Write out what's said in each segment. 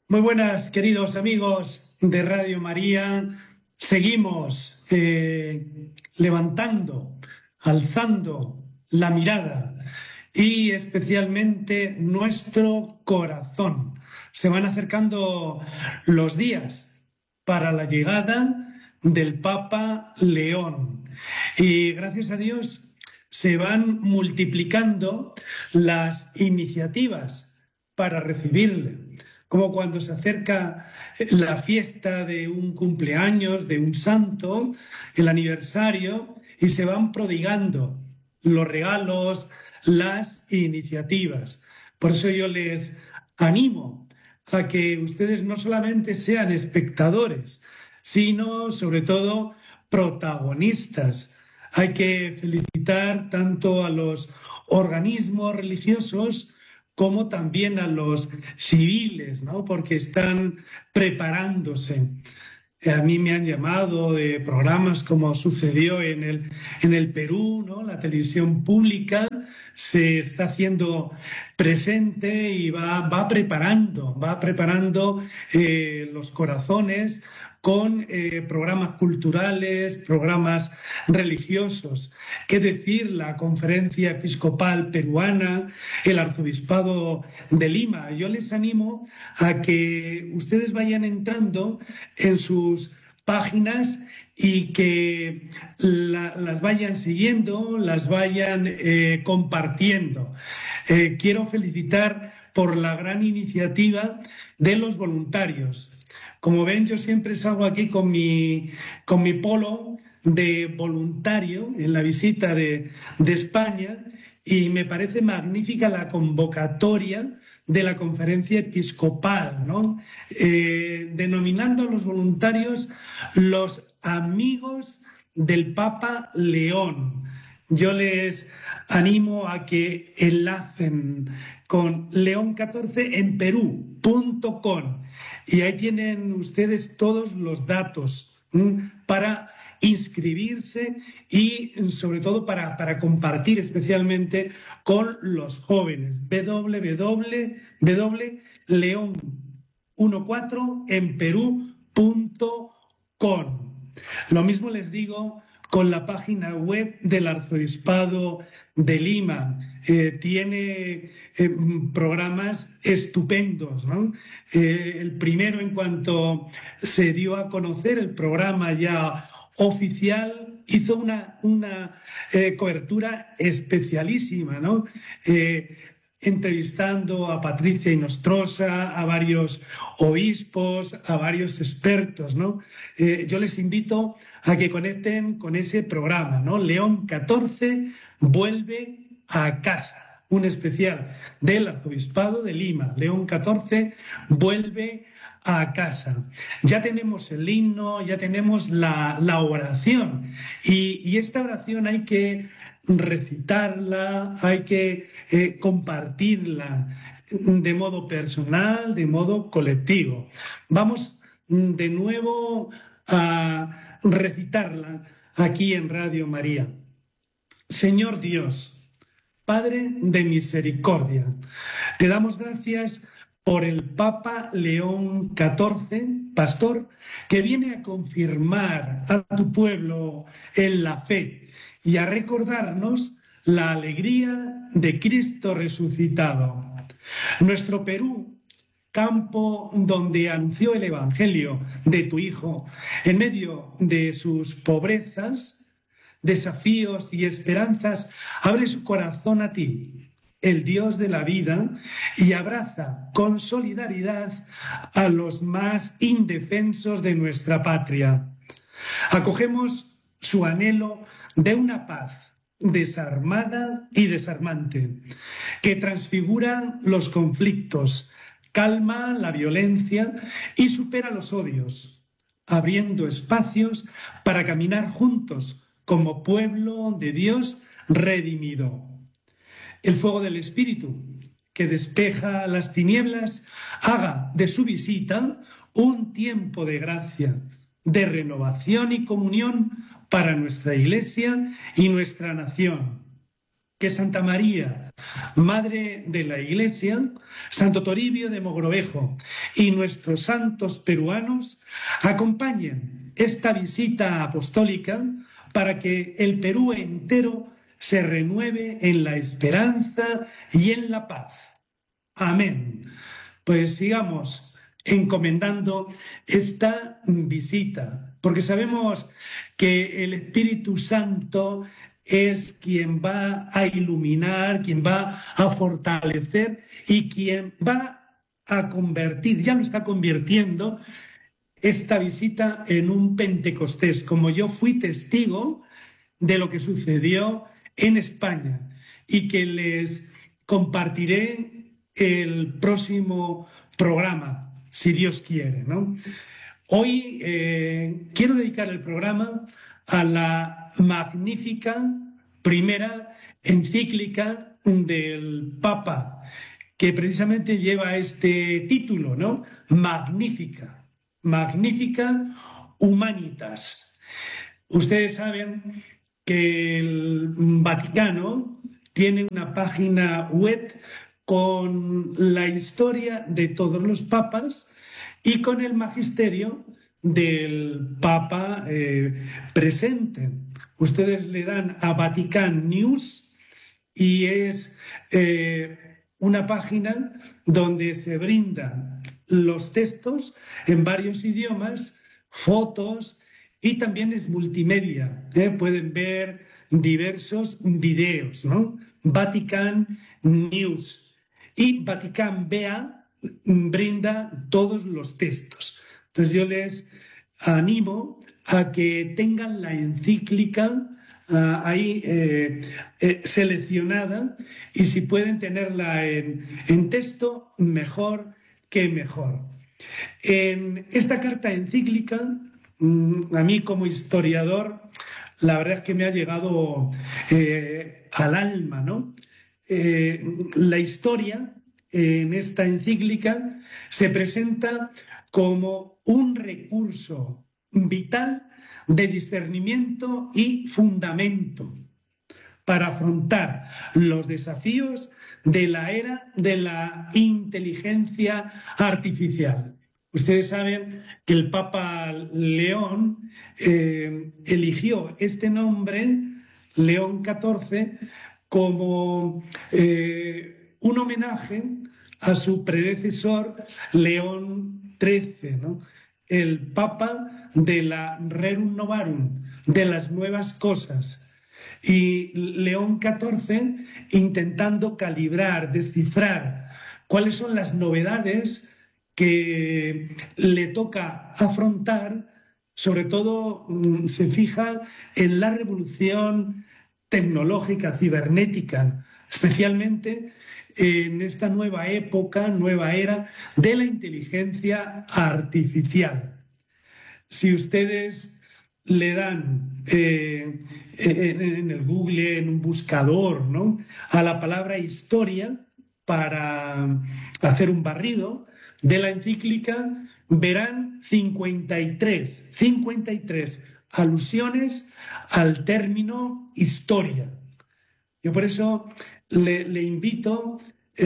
Muy buenas, queridos amigos de Radio María. Seguimos levantando, alzando la mirada y especialmente nuestro corazón. Se van acercando los días para la llegada del Papa León y gracias a Dios se van multiplicando las iniciativas para recibirle, como cuando se acerca la fiesta de un cumpleaños, de un santo, el aniversario, y se van prodigando los regalos, las iniciativas. Por eso yo les animo a que ustedes no solamente sean espectadores, sino sobre todo protagonistas. Hay que felicitar tanto a los organismos religiosos como también a los civiles, ¿no? Porque están preparándose. A mí me han llamado de programas como sucedió en el Perú, ¿no? La televisión pública se está haciendo presente y va preparando los corazones con programas culturales, programas religiosos. ¿Qué decir? La Conferencia Episcopal Peruana, el Arzobispado de Lima. Yo les animo a que ustedes vayan entrando en sus páginas y que las vayan siguiendo, las vayan compartiendo. Quiero felicitar por la gran iniciativa de los voluntarios. Como ven, yo siempre salgo aquí con mi polo de voluntario en la visita de España y me parece magnífica la convocatoria de la Conferencia Episcopal, ¿no? Denominando a los voluntarios los amigos del Papa León. Yo les animo a que enlacen con León 14 en Perú.com y ahí tienen ustedes todos los datos para inscribirse y sobre todo para compartir especialmente con los jóvenes. www.leon14enperú.com. Lo mismo les digo con la página web del Arzobispado de Lima. Tiene programas estupendos, ¿no? El primero, en cuanto se dio a conocer el programa ya oficial, hizo una cobertura especialísima, ¿no? Entrevistando a Patricia Inostrosa, a varios obispos, a varios expertos, ¿no? Yo les invito a que conecten con ese programa, ¿no? León 14 vuelve a casa, un especial del Arzobispado de Lima. León 14 vuelve a casa. Ya tenemos el himno, ya tenemos la oración y esta oración hay que recitarla, hay que compartirla de modo personal, de modo colectivo. Vamos de nuevo a recitarla aquí en Radio María. Señor Dios, Padre de misericordia, te damos gracias por el Papa León XIV, pastor, que viene a confirmar a tu pueblo en la fe y a recordarnos la alegría de Cristo resucitado. Nuestro Perú, campo donde anunció el Evangelio de tu Hijo, en medio de sus pobrezas, desafíos y esperanzas, abre su corazón a ti, el Dios de la vida, y abraza con solidaridad a los más indefensos de nuestra patria. Acogemos su anhelo de una paz desarmada y desarmante, que transfigura los conflictos, calma la violencia y supera los odios, abriendo espacios para caminar juntos como pueblo de Dios redimido. El fuego del Espíritu, que despeja las tinieblas, haga de su visita un tiempo de gracia, de renovación y comunión para nuestra Iglesia y nuestra nación. que Santa María, Madre de la Iglesia, Santo Toribio de Mogrovejo y nuestros santos peruanos acompañen esta visita apostólica para que el Perú entero se renueve en la esperanza y en la paz. Amén. Pues sigamos encomendando esta visita, porque sabemos que el Espíritu Santo es quien va a iluminar, quien va a fortalecer y quien va a convertir, ya lo está convirtiendo, esta visita en un Pentecostés, como yo fui testigo de lo que sucedió en España y que les compartiré el próximo programa, si Dios quiere, ¿no? Hoy quiero dedicar el programa a la magnífica primera encíclica del Papa, que precisamente lleva este título, ¿no? Magnífica, Magnificat Humanitas. Ustedes saben que el Vaticano tiene una página web con la historia de todos los papas y con el magisterio del Papa presente. Ustedes le dan a Vatican News y es una página donde se brindan los textos en varios idiomas, fotos y también es multimedia. Pueden ver diversos videos, ¿no? Vatican News. Y Vatican BA brinda todos los textos. Entonces yo les animo a que tengan la encíclica ahí seleccionada y si pueden tenerla en texto, mejor que mejor. En esta carta encíclica, a mí como historiador, la verdad es que me ha llegado al alma, ¿no? La historia en esta encíclica se presenta como un recurso vital de discernimiento y fundamento para afrontar los desafíos de la era de la inteligencia artificial. Ustedes saben que el Papa León eligió este nombre, León XIV, como un homenaje a su predecesor León XIII, ¿no? El Papa de la Rerum Novarum, de las nuevas cosas. Y León XIV intentando calibrar, descifrar cuáles son las novedades que le toca afrontar, sobre todo se fija en la revolución tecnológica, cibernética, especialmente en esta nueva época, nueva era de la inteligencia artificial. Si ustedes le dan en el Google, en un buscador, ¿no?, a la palabra historia para hacer un barrido de la encíclica, verán 53 alusiones al término historia. Yo por eso les invito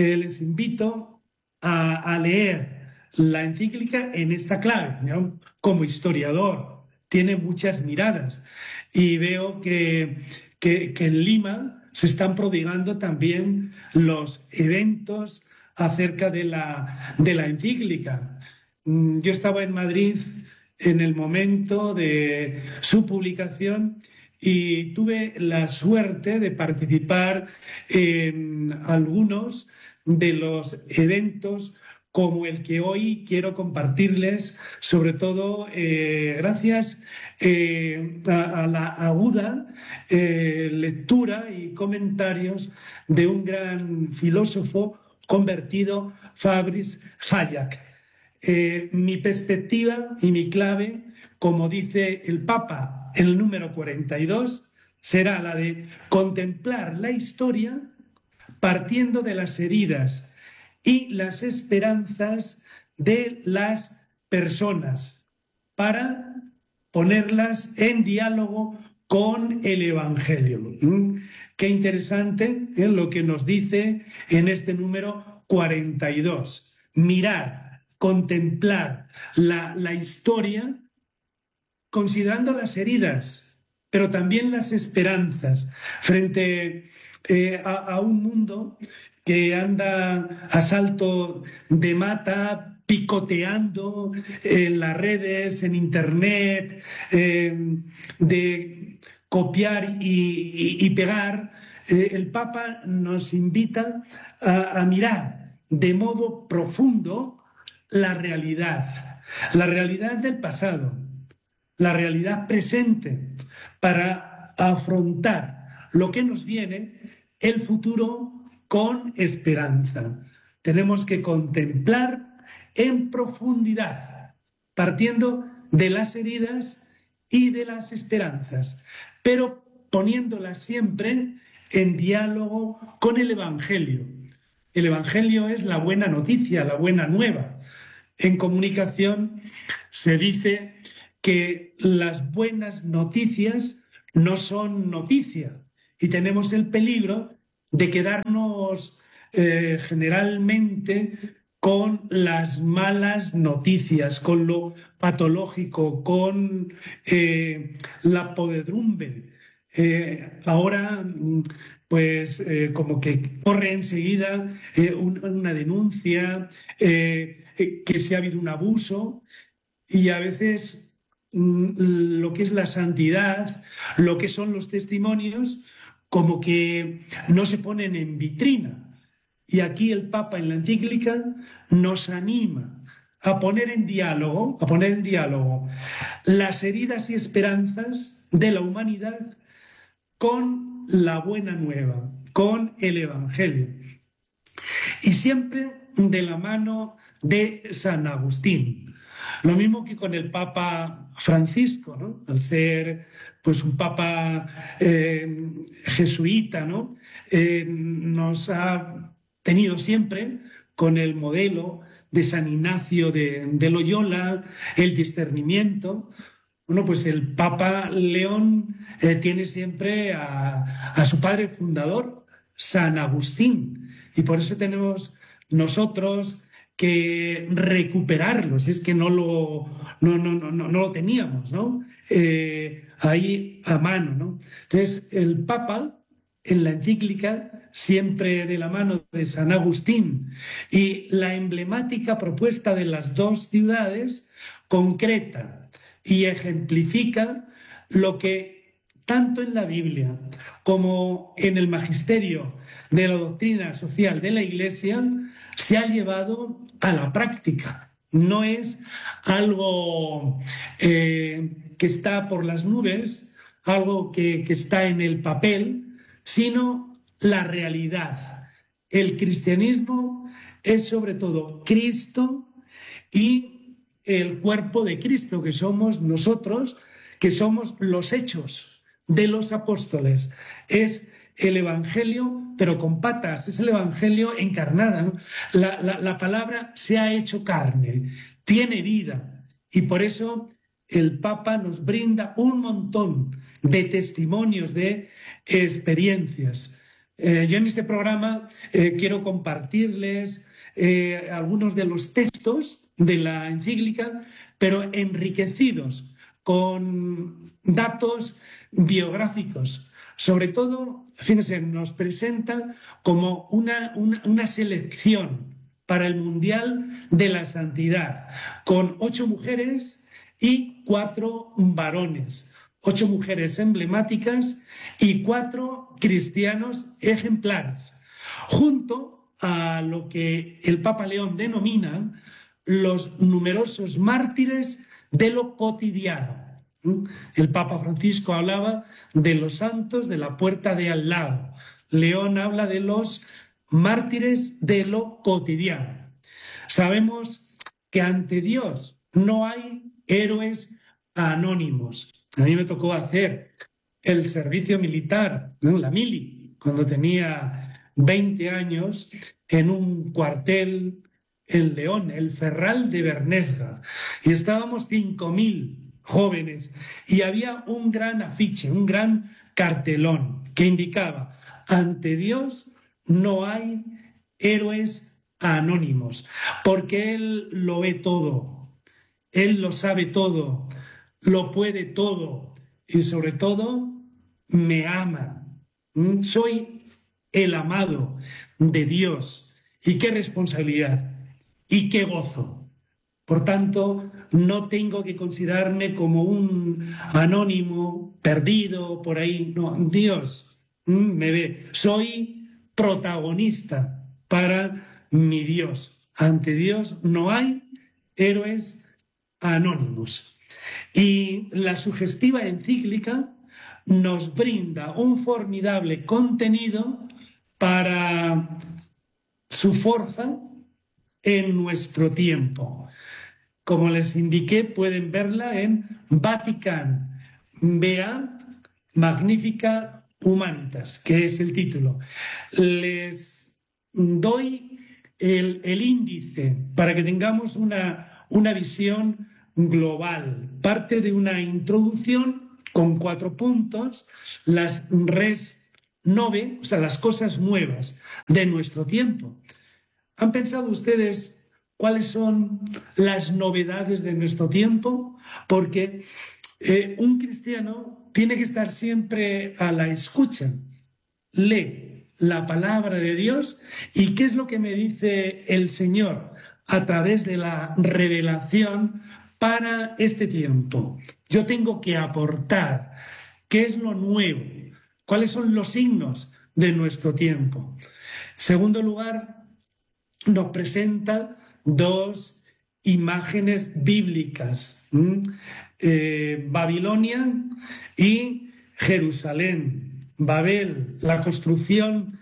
a leer la encíclica en esta clave, ¿no? Como historiador, tiene muchas miradas y veo que en Lima se están prodigando también los eventos acerca de la encíclica. Yo estaba en Madrid en el momento de su publicación y tuve la suerte de participar en algunos de los eventos como el que hoy quiero compartirles, sobre todo gracias a la aguda lectura y comentarios de un gran filósofo convertido, Fabrice Hayak. Mi perspectiva y mi clave, como dice el Papa en el número 42, será la de contemplar la historia partiendo de las heridas y las esperanzas de las personas para ponerlas en diálogo con el Evangelio. Qué interesante lo que nos dice en este número 42. Mirar, contemplar la historia, considerando las heridas, pero también las esperanzas, frente a un mundo que anda a salto de mata, picoteando en las redes, en internet, de copiar y pegar. El Papa nos invita a mirar de modo profundo la realidad del pasado, la realidad presente, para afrontar lo que nos viene, el futuro, con esperanza. Tenemos que contemplar en profundidad, partiendo de las heridas y de las esperanzas, pero poniéndolas siempre en diálogo con el Evangelio. El Evangelio es la buena noticia, la buena nueva. En comunicación se dice que las buenas noticias no son noticia y tenemos el peligro de quedarnos generalmente con las malas noticias, con lo patológico, con la podredumbre. Ahora, pues como que corre enseguida una denuncia, que si ha habido un abuso, y a veces lo que es la santidad, lo que son los testimonios, como que no se ponen en vitrina. Y aquí el Papa en la encíclica nos anima a poner en diálogo las heridas y esperanzas de la humanidad con la buena nueva, con el Evangelio. Y siempre de la mano de San Agustín. Lo mismo que con el Papa Francisco, ¿no? Al ser pues un Papa jesuita, ¿no? Nos ha tenido siempre con el modelo de San Ignacio de Loyola, el discernimiento. Bueno, pues el Papa León tiene siempre a su padre fundador, San Agustín, y por eso tenemos nosotros que recuperarlo, si es que no lo teníamos, ¿no? Ahí a mano, ¿no? Entonces, el Papa, en la encíclica, siempre de la mano de San Agustín, y la emblemática propuesta de las dos ciudades concreta y ejemplifica lo que tanto en la Biblia como en el magisterio de la doctrina social de la Iglesia se ha llevado a la práctica. No es algo que está por las nubes, algo que está en el papel, sino la realidad. El cristianismo es sobre todo Cristo y el cuerpo de Cristo, que somos nosotros, que somos los hechos de los apóstoles. Es el Evangelio, pero con patas, es el Evangelio encarnada, ¿no? La palabra se ha hecho carne, tiene vida, y por eso el Papa nos brinda un montón de testimonios, de experiencias. Yo en este programa quiero compartirles algunos de los textos de la encíclica, pero enriquecidos con datos biográficos. Sobre todo, fíjense, nos presenta como una selección para el Mundial de la Santidad, con 8 mujeres y 4 varones. 8 mujeres emblemáticas y 4 cristianos ejemplares, junto a lo que el Papa León denomina los numerosos mártires de lo cotidiano. El Papa Francisco hablaba de los santos de la puerta de al lado. León habla de los mártires de lo cotidiano. Sabemos que ante Dios no hay héroes anónimos. A mí me tocó hacer el servicio militar, ¿no? La mili, cuando tenía 20 años, en un cuartel en León, el Ferral de Bernesga, y estábamos 5.000 jóvenes, y había un gran afiche, un gran cartelón que indicaba: ante Dios no hay héroes anónimos, porque Él lo ve todo, Él lo sabe todo, lo puede todo y sobre todo me ama. Soy el amado de Dios. Y qué responsabilidad y qué gozo. Por tanto, no tengo que considerarme como un anónimo, perdido por ahí. No, Dios me ve. Soy protagonista para mi Dios. Ante Dios no hay héroes anónimos. Y la sugestiva encíclica nos brinda un formidable contenido para su forja en nuestro tiempo. Como les indiqué, pueden verla en Vatican Vea Magnifica Humanitas, que es el título. Les doy el índice para que tengamos una visión global. Parte de una introducción con 4 puntos, las res nove, o sea, las cosas nuevas de nuestro tiempo. ¿Han pensado ustedes cuáles son las novedades de nuestro tiempo? Porque un cristiano tiene que estar siempre a la escucha. Lee la palabra de Dios y qué es lo que me dice el Señor a través de la revelación para este tiempo. Yo tengo que aportar qué es lo nuevo, cuáles son los signos de nuestro tiempo. En segundo lugar, nos presenta 2 imágenes bíblicas, Babilonia y Jerusalén. Babel, la construcción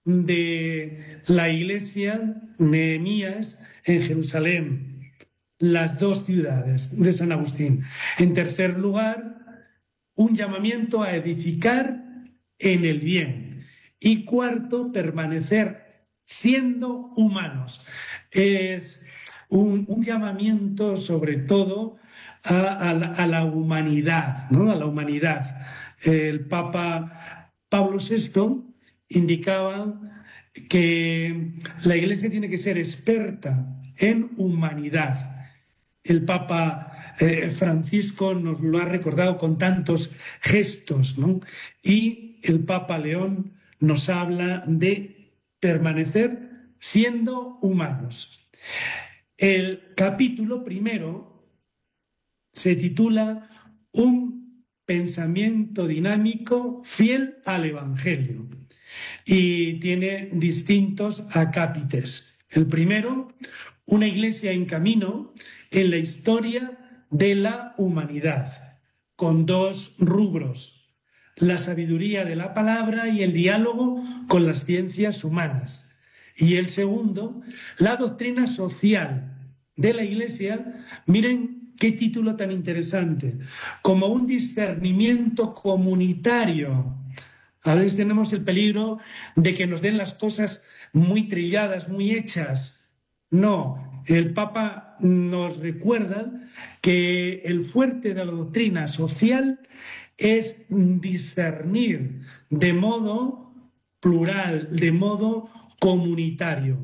de la iglesia, Nehemías en Jerusalén, las 2 ciudades de San Agustín. En tercer lugar, un llamamiento a edificar en el bien. Y cuarto, permanecer siendo humanos. Es un llamamiento sobre todo a la humanidad, ¿no? A la humanidad. El Papa Pablo VI indicaba que la Iglesia tiene que ser experta en humanidad. El Papa Francisco nos lo ha recordado con tantos gestos, ¿no? Y el Papa León nos habla de permanecer siendo humanos. El capítulo primero se titula Un pensamiento dinámico fiel al Evangelio y tiene distintos acápites. El primero, una iglesia en camino en la historia de la humanidad, con 2 rubros: la sabiduría de la palabra y el diálogo con las ciencias humanas. Y el segundo, la doctrina social de la Iglesia. Miren qué título tan interesante: como un discernimiento comunitario. A veces tenemos el peligro de que nos den las cosas muy trilladas, muy hechas. No, el Papa nos recuerda que el fuerte de la doctrina social es discernir de modo plural, de modo comunitario.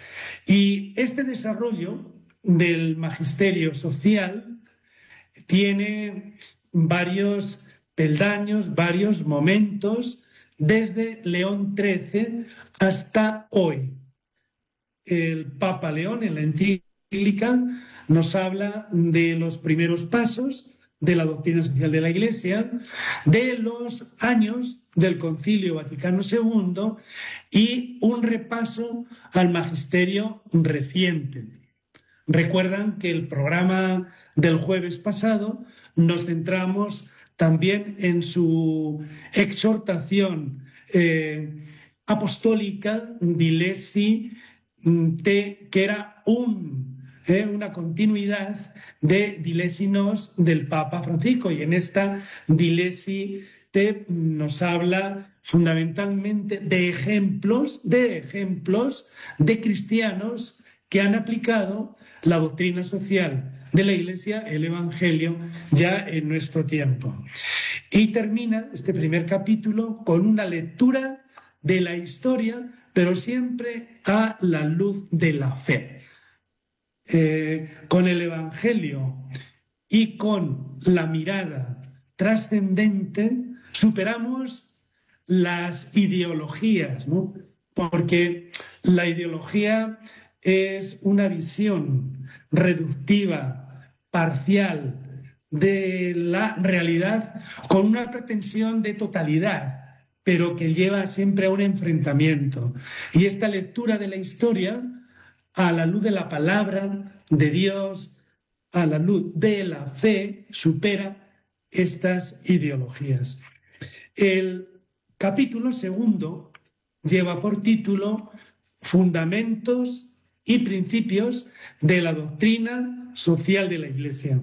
Y este desarrollo del magisterio social tiene varios peldaños, varios momentos, desde León XIII hasta hoy. El Papa León, en la encíclica, nos habla de los primeros pasos de la doctrina social de la Iglesia, de los años del Concilio Vaticano II y un repaso al magisterio reciente. Recuerdan que el programa del jueves pasado nos centramos también en su exhortación apostólica Dilesi Te, que era una continuidad de Dilesi Nos del Papa Francisco, y en esta Dilesi Te nos habla fundamentalmente de ejemplos de cristianos que han aplicado la doctrina social de la Iglesia, el Evangelio, ya en nuestro tiempo. Y termina este primer capítulo con una lectura de la historia, pero siempre a la luz de la fe. Con el Evangelio y con la mirada trascendente superamos las ideologías, ¿no? Porque la ideología es una visión reductiva, parcial de la realidad con una pretensión de totalidad, pero que lleva siempre a un enfrentamiento. Y esta lectura de la historia, a la luz de la palabra de Dios, a la luz de la fe, supera estas ideologías. El capítulo segundo lleva por título Fundamentos y principios de la doctrina social de la Iglesia.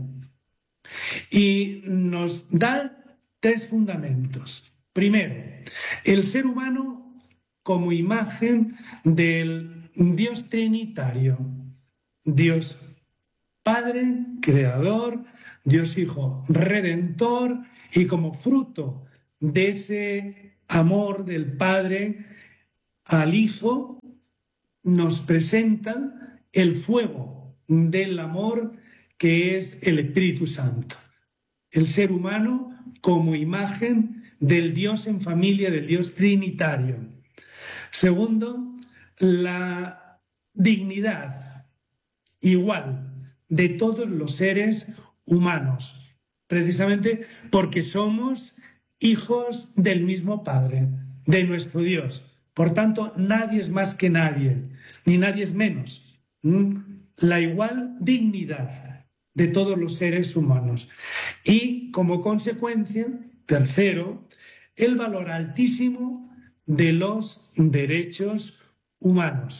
Y nos da 3 fundamentos. Primero, el ser humano como imagen del Dios trinitario. Dios Padre, Creador, Dios Hijo, Redentor, y como fruto de ese amor del Padre al Hijo, nos presenta el fuego del amor que es el Espíritu Santo. El ser humano como imagen del Dios en familia, del Dios trinitario. Segundo, la dignidad igual de todos los seres humanos, precisamente porque somos hijos del mismo Padre, de nuestro Dios. Por tanto, nadie es más que nadie, ni nadie es menos. La igual dignidad de todos los seres humanos. Y como consecuencia, tercero, el valor altísimo de los derechos humanos.